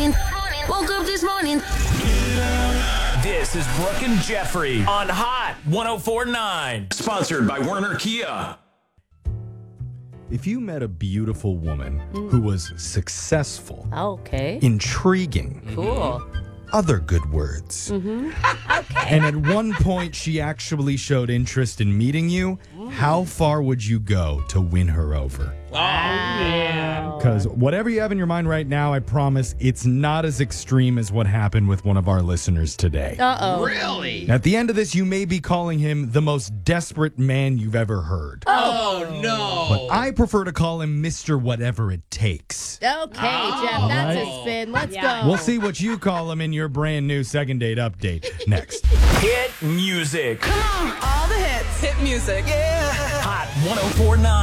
morning. Woke up this morning. This is Brooke and Jeffrey on Hot 104.9. Sponsored by Werner Kia. If you met a beautiful woman who was successful, Okay. intriguing, Cool. other good words, Okay. and at one point she actually showed interest in meeting you, how far would you go to win her over? Because whatever you have in your mind right now, I promise it's not as extreme as what happened with one of our listeners today. Uh-oh. Really? At the end of this, you may be calling him the most desperate man you've ever heard. Oh, no. But I prefer to call him Mr. Whatever It Takes. Okay, Jeff, that's a spin. Let's go. We'll see what you call him in your brand new second date update next. Hit music. All the hits. Hit music. Hot 104.9.